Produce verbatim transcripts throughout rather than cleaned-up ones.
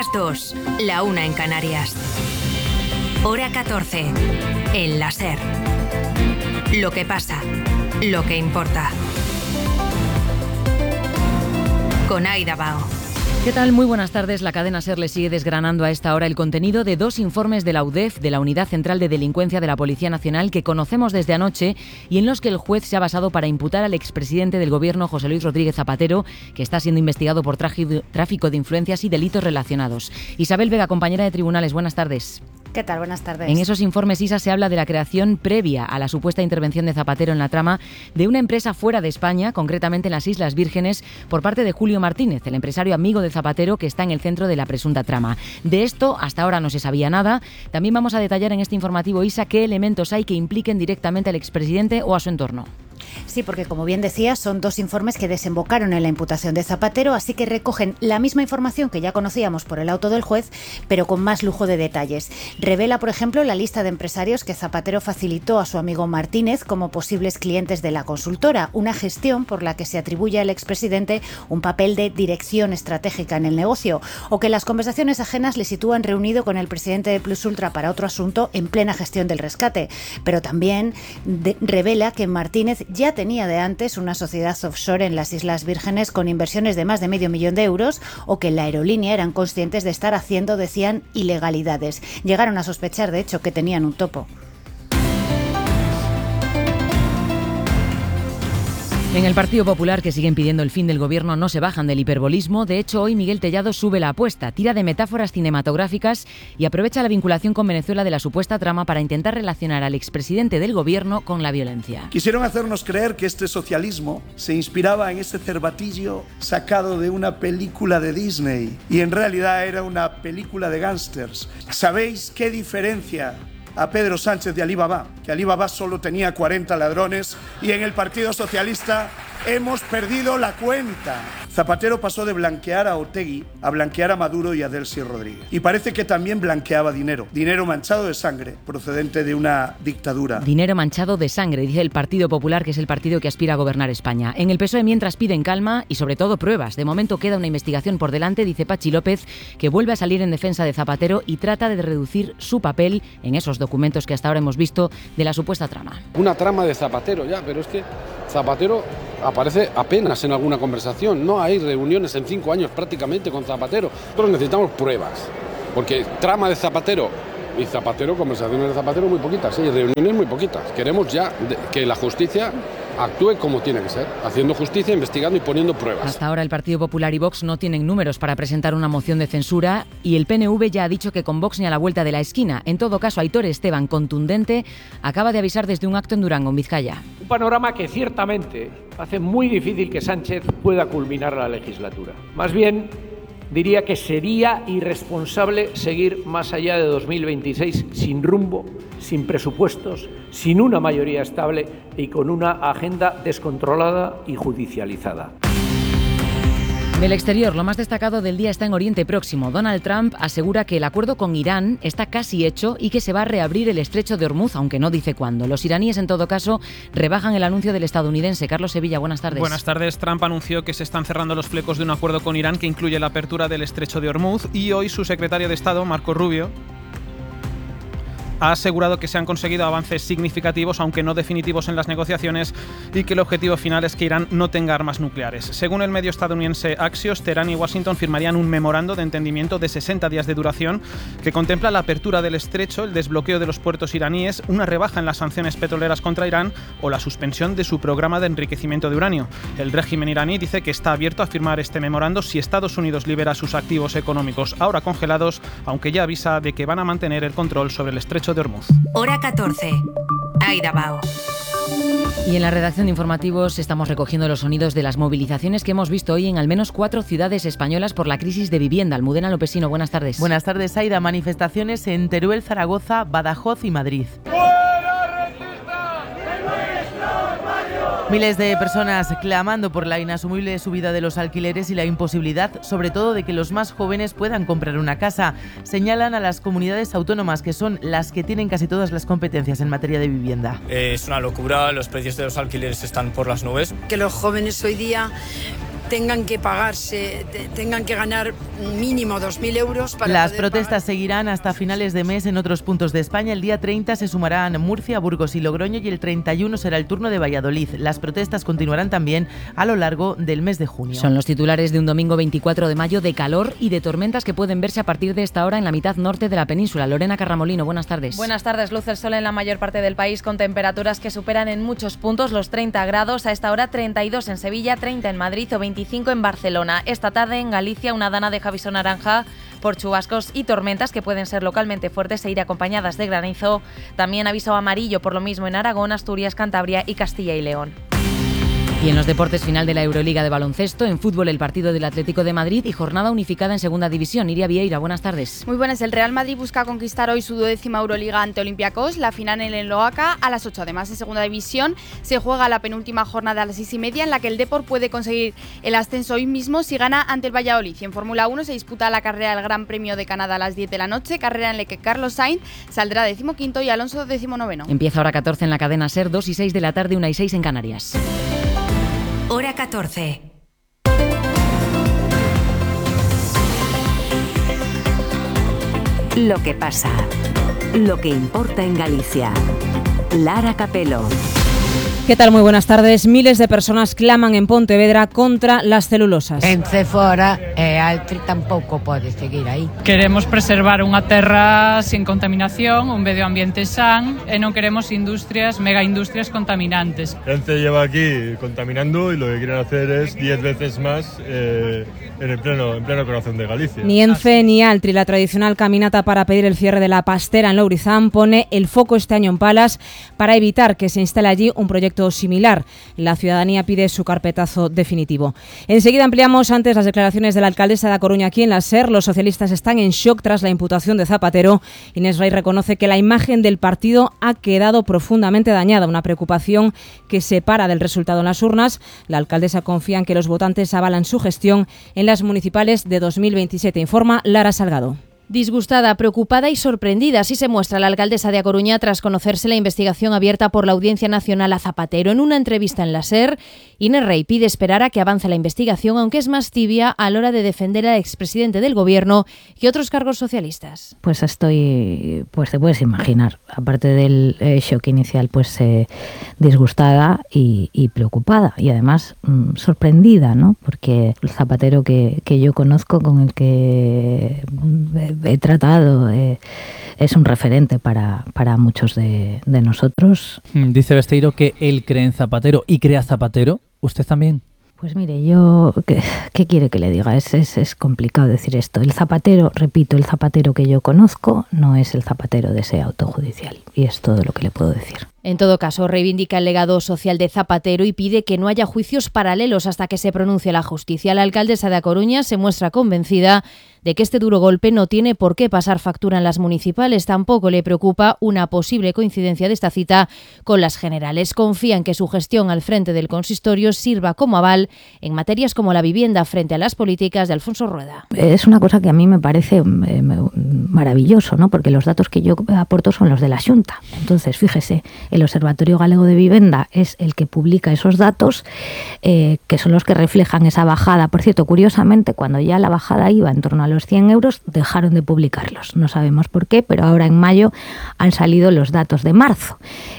las dos, la una en Canarias. Hora catorce, en la SER. Lo que pasa, lo que importa. Con Aida Bao. ¿Qué tal? Muy buenas tardes. La cadena SER le sigue desgranando a esta hora el contenido de dos informes de la U D E F, de la Unidad Central de Delincuencia de la Policía Nacional, que conocemos desde anoche y en los que el juez se ha basado para imputar al expresidente del Gobierno, José Luis Rodríguez Zapatero, que está siendo investigado por tráfico de influencias y delitos relacionados. Isabel Vega, compañera de tribunales, buenas tardes. ¿Qué tal? Buenas tardes. En esos informes, Isa, se habla de la creación previa a la supuesta intervención de Zapatero en la trama de una empresa fuera de España, concretamente en las Islas Vírgenes, por parte de Julio Martínez, el empresario amigo de Zapatero que está en el centro de la presunta trama. De esto, hasta ahora no se sabía nada. También vamos a detallar en este informativo, Isa, qué elementos hay que impliquen directamente al expresidente o a su entorno. Sí, porque como bien decía, son dos informes que desembocaron en la imputación de Zapatero, así que recogen la misma información que ya conocíamos por el auto del juez, pero con más lujo de detalles. Revela, por ejemplo, la lista de empresarios que Zapatero facilitó a su amigo Martínez como posibles clientes de la consultora, una gestión por la que se atribuye al expresidente un papel de dirección estratégica en el negocio, o que las conversaciones ajenas le sitúan reunido con el presidente de Plus Ultra para otro asunto en plena gestión del rescate. Pero también de- revela que Martínez ya tenía de antes una sociedad offshore en las Islas Vírgenes con inversiones de más de medio millón de euros, o que en la aerolínea eran conscientes de estar haciendo, decían, ilegalidades. Llegaron a sospechar, de hecho, que tenían un topo. En el Partido Popular, que siguen pidiendo el fin del gobierno, no se bajan del hiperbolismo. De hecho, hoy Miguel Tellado sube la apuesta, tira de metáforas cinematográficas y aprovecha la vinculación con Venezuela de la supuesta trama para intentar relacionar al expresidente del gobierno con la violencia. Quisieron hacernos creer que este socialismo se inspiraba en ese cervatillo sacado de una película de Disney y en realidad era una película de gángsters. ¿Sabéis qué diferencia a Pedro Sánchez de Alibaba? Que Alibaba solo tenía cuarenta ladrones y en el Partido Socialista hemos perdido la cuenta. Zapatero pasó de blanquear a Otegi a blanquear a Maduro y a Delcy Rodríguez. Y parece que también blanqueaba dinero, dinero manchado de sangre, procedente de una dictadura. Dinero manchado de sangre, dice el Partido Popular, que es el partido que aspira a gobernar España. En el P S O E, mientras, piden calma y sobre todo pruebas. De momento queda una investigación por delante, dice Pachi López, que vuelve a salir en defensa de Zapatero y trata de reducir su papel en esos documentos que hasta ahora hemos visto de la supuesta trama. Una trama de Zapatero, ya, pero es que Zapatero aparece apenas en alguna conversación. No hay reuniones en cinco años prácticamente con Zapatero. Nosotros necesitamos pruebas, porque trama de Zapatero y Zapatero, conversaciones de Zapatero muy poquitas, y reuniones muy poquitas. Queremos ya de, que la justicia actúe como tiene que ser, haciendo justicia, investigando y poniendo pruebas. Hasta ahora el Partido Popular y Vox no tienen números para presentar una moción de censura y el P N V ya ha dicho que con Vox ni a la vuelta de la esquina. En todo caso, Aitor Esteban, contundente, acaba de avisar desde un acto en Durango, en Vizcaya. Un panorama que ciertamente hace muy difícil que Sánchez pueda culminar la legislatura. Más bien, diría que sería irresponsable seguir más allá de dos mil veintiséis sin rumbo, sin presupuestos, sin una mayoría estable y con una agenda descontrolada y judicializada. Del exterior, lo más destacado del día está en Oriente Próximo. Donald Trump asegura que el acuerdo con Irán está casi hecho y que se va a reabrir el estrecho de Hormuz, aunque no dice cuándo. Los iraníes, en todo caso, rebajan el anuncio del estadounidense. Carlos Sevilla, buenas tardes. Buenas tardes. Trump anunció que se están cerrando los flecos de un acuerdo con Irán que incluye la apertura del estrecho de Hormuz y hoy su secretario de Estado, Marco Rubio, ha asegurado que se han conseguido avances significativos, aunque no definitivos, en las negociaciones y que el objetivo final es que Irán no tenga armas nucleares. Según el medio estadounidense Axios, Teherán y Washington firmarían un memorando de entendimiento de sesenta días de duración que contempla la apertura del estrecho, el desbloqueo de los puertos iraníes, una rebaja en las sanciones petroleras contra Irán o la suspensión de su programa de enriquecimiento de uranio. El régimen iraní dice que está abierto a firmar este memorando si Estados Unidos libera sus activos económicos ahora congelados, aunque ya avisa de que van a mantener el control sobre el estrecho de Hormuz. Hora catorce. Aida Bao. Y en la redacción de informativos estamos recogiendo los sonidos de las movilizaciones que hemos visto hoy en al menos cuatro ciudades españolas por la crisis de vivienda. Almudena Lopesino, buenas tardes. Buenas tardes, Aida. Manifestaciones en Teruel, Zaragoza, Badajoz y Madrid. Miles de personas clamando por la inasumible subida de los alquileres y la imposibilidad, sobre todo, de que los más jóvenes puedan comprar una casa. Señalan a las comunidades autónomas, que son las que tienen casi todas las competencias en materia de vivienda. Eh, es una locura, los precios de los alquileres están por las nubes. Que los jóvenes hoy día tengan que pagarse, te, tengan que ganar mínimo dos mil euros para Las poder protestas pagar. seguirán hasta finales de mes en otros puntos de España. El día treinta se sumarán Murcia, Burgos y Logroño y el treinta y uno será el turno de Valladolid. Las protestas continuarán también a lo largo del mes de junio. Son los titulares de un domingo veinticuatro de mayo de calor y de tormentas que pueden verse a partir de esta hora en la mitad norte de la península. Lorena Carramolino, buenas tardes. Buenas tardes. Luce el sol en la mayor parte del país con temperaturas que superan en muchos puntos los treinta grados. A esta hora treinta y dos en Sevilla, treinta en Madrid o veinticinco en Barcelona. Esta tarde en Galicia una dana de aviso naranja por chubascos y tormentas que pueden ser localmente fuertes e ir acompañadas de granizo. También aviso amarillo por lo mismo en Aragón, Asturias, Cantabria y Castilla y León. Y en los deportes, final de la Euroliga de baloncesto, en fútbol el partido del Atlético de Madrid y jornada unificada en segunda división. Iria Vieira, buenas tardes. Muy buenas. El Real Madrid busca conquistar hoy su duodécima Euroliga ante Olympiacos, la final en el Oaca a las ocho. Además, en segunda división se juega la penúltima jornada a las seis y media en la que el Depor puede conseguir el ascenso hoy mismo si gana ante el Valladolid. Y en Fórmula uno se disputa la carrera del Gran Premio de Canadá a las diez de la noche, carrera en la que Carlos Sainz saldrá decimoquinto y Alonso decimonoveno. Empieza hora catorce en la cadena SER, dos y seis de la tarde, una y seis en Canarias. Hora catorce. Lo que pasa, lo que importa en Galicia. Lara Capelo. ¿Qué tal? Muy buenas tardes. Miles de personas claman en Pontevedra contra las celulosas. En Cefora e Altri tampouco pode seguir aí. Queremos preservar unha terra sin contaminación, un medio ambiente san e non queremos industrias, megaindustrias contaminantes. Ence lleva aquí contaminando y lo que quieren hacer es diez veces más eh, en el pleno, en pleno corazón de Galicia. Ni Ence ni Altri, la tradicional caminata para pedir el cierre de la pastera en Lourizán, pone el foco este año en Palas para evitar que se instale allí un proyecto similar. La ciudadanía pide su carpetazo definitivo. Enseguida ampliamos antes las declaraciones de la alcaldesa de A Coruña aquí en la SER. Los socialistas están en shock tras la imputación de Zapatero. Inés Rey reconoce que la imagen del partido ha quedado profundamente dañada, una preocupación que separa del resultado en las urnas. La alcaldesa confía en que los votantes avalan su gestión en las municipales de dos mil veintisiete, informa Lara Salgado. Disgustada, preocupada y sorprendida, así se muestra la alcaldesa de A Coruña tras conocerse la investigación abierta por la Audiencia Nacional a Zapatero. En una entrevista en la SER, Inés Rey pide esperar a que avance la investigación, aunque es más tibia a la hora de defender al expresidente del Gobierno y otros cargos socialistas. Pues estoy, pues te puedes imaginar, aparte del eh, shock inicial, pues eh, disgustada y, y preocupada y además mmm, sorprendida, ¿no? Porque el Zapatero que, que yo conozco, con el que eh, he tratado, eh, es un referente para, para muchos de, de nosotros. Dice Besteiro que él cree en Zapatero y cree a Zapatero. ¿Usted también? Pues mire, yo, ¿qué, qué quiere que le diga? Es, es, es complicado decir esto. El Zapatero, repito, el Zapatero que yo conozco no es el Zapatero de ese auto judicial. Y es todo lo que le puedo decir. En todo caso, reivindica el legado social de Zapatero y pide que no haya juicios paralelos hasta que se pronuncie la justicia. La alcaldesa de A Coruña se muestra convencida de que este duro golpe no tiene por qué pasar factura en las municipales. Tampoco le preocupa una posible coincidencia de esta cita con las generales. Confía en que su gestión al frente del consistorio sirva como aval en materias como la vivienda frente a las políticas de Alfonso Rueda. Es una cosa que a mí me parece eh, maravilloso, ¿no? Porque los datos que yo aporto son los de la Xunta. Entonces, fíjese, el Observatorio Galego de Vivienda es el que publica esos datos, eh, que son los que reflejan esa bajada. Por cierto, curiosamente, cuando ya la bajada iba en torno a los cien euros, dejaron de publicarlos. No sabemos por qué, pero ahora en mayo han salido los datos de marzo.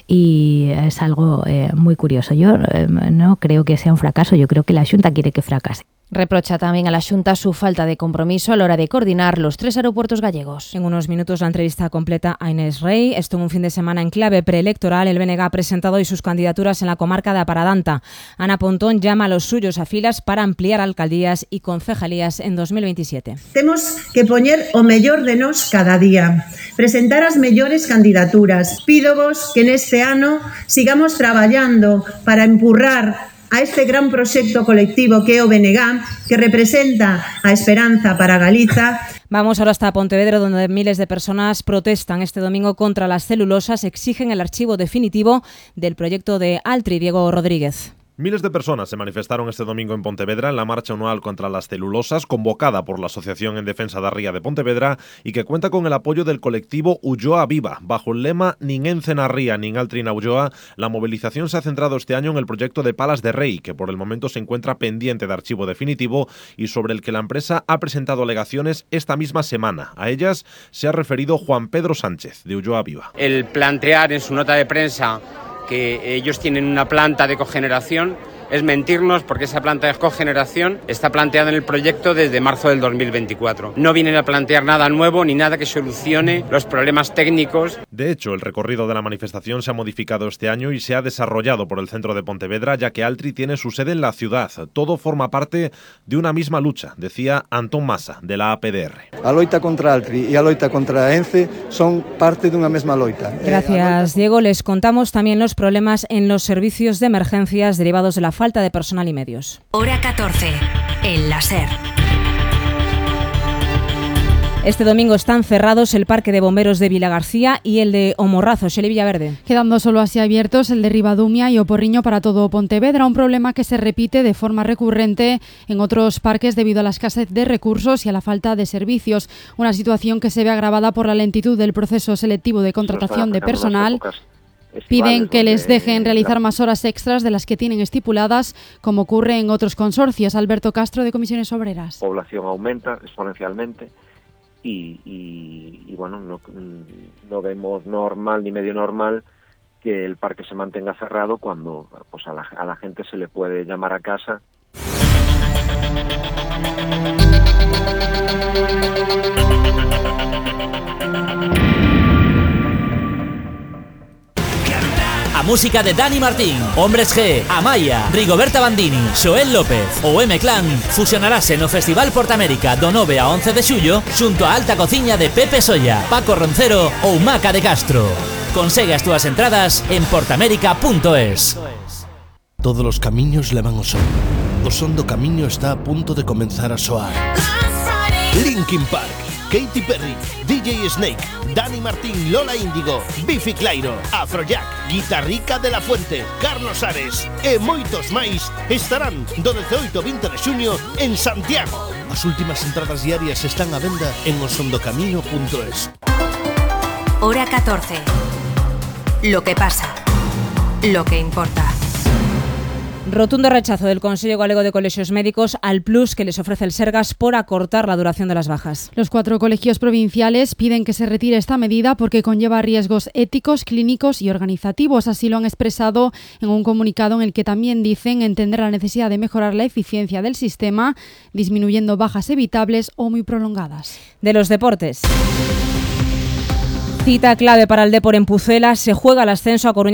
Y es algo eh, muy curioso. Yo eh, no creo que sea un fracaso, yo creo que la Xunta quiere que fracase. Reprocha también a la Xunta su falta de compromiso a la hora de coordinar los tres aeropuertos gallegos. En unos minutos la entrevista completa a Inés Rey. Esto en un fin de semana en clave preelectoral. El B N G ha presentado hoy sus candidaturas en la comarca de Aparadanta. Ana Pontón llama a los suyos a filas para ampliar alcaldías y concejalías en dos mil veintisiete. Temos que poñer o mellor de nós cada día, presentar as mellores candidaturas. Pídovos que neste ano sigamos traballando para empurrar a este gran proxecto colectivo que é o B N G, que representa a esperanza para Galiza. Vamos ahora hasta Pontevedra, donde miles de personas protestan este domingo contra las celulosas, exigen el archivo definitivo del proyecto de Altri. Diego Rodríguez. Miles de personas se manifestaron este domingo en Pontevedra en la marcha anual contra las celulosas, convocada por la Asociación en Defensa da Ría de Pontevedra y que cuenta con el apoyo del colectivo Ulloa Viva. Bajo el lema Nin Ence na Ría, nin altri na Ulloa, la movilización se ha centrado este año en el proyecto de Palas de Rei, que por el momento se encuentra pendiente de archivo definitivo y sobre el que la empresa ha presentado alegaciones esta misma semana. A ellas se ha referido Juan Pedro Sánchez, de Ulloa Viva. El plantear en su nota de prensa que ellos tienen una planta de cogeneración es mentirnos, porque esa planta de cogeneración está planteada en el proyecto desde marzo del dos mil veinticuatro. No vienen a plantear nada nuevo ni nada que solucione los problemas técnicos. De hecho, el recorrido de la manifestación se ha modificado este año y se ha desarrollado por el centro de Pontevedra, ya que Altri tiene su sede en la ciudad. Todo forma parte de una misma lucha, decía Antón Massa, de la A P D R. A loita contra Altri y a loita contra Ence son parte de una misma loita. Gracias, Diego. Les contamos también los problemas en los servicios de emergencias derivados de la falta de personal y medios. Hora catorce, en la SER. Este domingo están cerrados el Parque de Bomberos de Vilagarcía y el de Omorrazo. Xeli Villaverde. Quedando solo así abiertos el de Ribadumia y Oporriño para todo Pontevedra, un problema que se repite de forma recurrente en otros parques debido a la escasez de recursos y a la falta de servicios. Una situación que se ve agravada por la lentitud del proceso selectivo de contratación de personal. Piden que les dejen realizar más horas extras de las que tienen estipuladas, como ocurre en otros consorcios. Alberto Castro, de Comisiones Obreras. La población aumenta exponencialmente y, y, y bueno, no, no vemos normal ni medio normal que el parque se mantenga cerrado cuando pues a la, a la gente se le puede llamar a casa. A música de Dani Martín, Hombres G, Amaya, Rigoberta Bandini, Xoel López ou M-Clan fusionarase no Festival Portamérica do nove a once de xullo xunto a Alta Cociña de Pepe Solla, Paco Roncero ou Maca de Castro. Consegue as túas entradas en portamérica punto es. Todos los camiños levan ao son. O son do camiño está a punto de comenzar a soar. Linkin Park, Katy Perry, D J Snake, Dani Martín, Lola Índigo, Bifi Clyro, Afrojack, Guitarrica de la Fuente, Carlos Ares e moitos máis estarán do dezooito ao vinte de xuño en Santiago. As últimas entradas diarias están á venda en osondocamiño punto es. Hora catorce. Lo que pasa. Lo que importa. Rotundo rechazo del Consello Galego de Colexios Médicos al plus que les ofrece el Sergas por acortar la duración de las bajas. Los cuatro colegios provinciales piden que se retire esta medida porque conlleva riesgos éticos, clínicos y organizativos. Así lo han expresado en un comunicado en el que también dicen entender la necesidad de mejorar la eficiencia del sistema, disminuyendo bajas evitables o muy prolongadas. De los deportes. Cita clave para el Depor en Pucela. Se juega el ascenso a Coruña